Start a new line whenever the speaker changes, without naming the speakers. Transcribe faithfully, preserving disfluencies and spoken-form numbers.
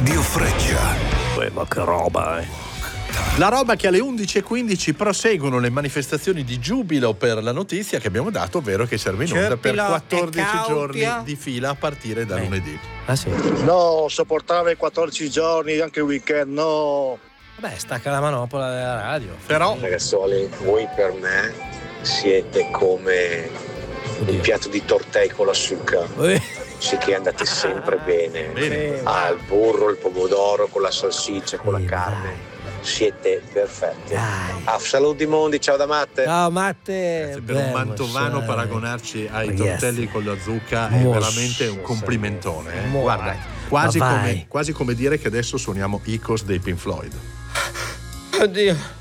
Radio Freccia.
Beh, ma che roba, eh.
La roba che alle undici e quindici proseguono le manifestazioni di giubilo per la notizia che abbiamo dato, ovvero che serve in onda per quattordici giorni di fila a partire da
eh.
lunedì.
Ah sì?
No, sopportare quattordici giorni, anche il weekend, no.
Vabbè, stacca la manopola della radio.
Però,
ragazzoli, voi per me siete come un piatto di tortei con la zucca. Sì, che andate sempre bene.
bene.
Ah, il burro, il pomodoro con la salsiccia, con la carne. Siete perfetti. Ah, saluti mondi, ciao da Matte.
Ciao Matte.
Per un mantovano paragonarci ai tortelli con la zucca è veramente un complimentone. Eh? Guarda, quasi come, quasi come dire che adesso suoniamo Icos dei Pink Floyd.
Oddio.